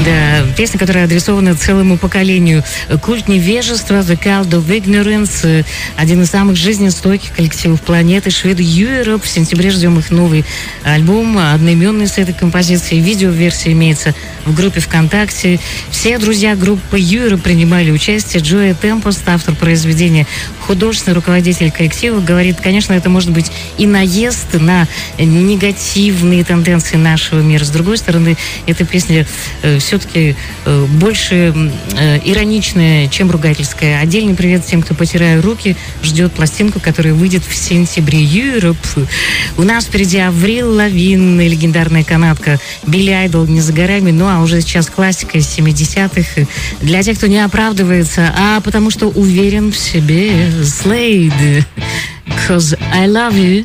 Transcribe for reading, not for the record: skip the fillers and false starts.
Да, песня, которая адресована целому поколению. «Культ невежества», «The Cult of Ignorance», один из самых жизнестойких коллективов планеты, шведы Europe. В сентябре ждем их новый альбом, одноименный с этой композицией. Видеоверсия имеется в группе ВКонтакте. Все друзья группы Europe принимали участие. Джоя Темпост, автор произведения, художественный руководитель коллектива, говорит, конечно, это может быть и наезд на негативные тенденции нашего мира. С другой стороны, эта песня все-таки больше ироничная, чем ругательская. Отдельный привет тем, кто, потирая руки, ждет пластинку, которая выйдет в сентябре. Europe. У нас впереди Аврил Лавин, легендарная канадка Билли Айдол не за горами, ну а уже сейчас классика из 70-х. Для тех, кто не оправдывается, а потому что уверен в себе. Slade. 'Cause I love you.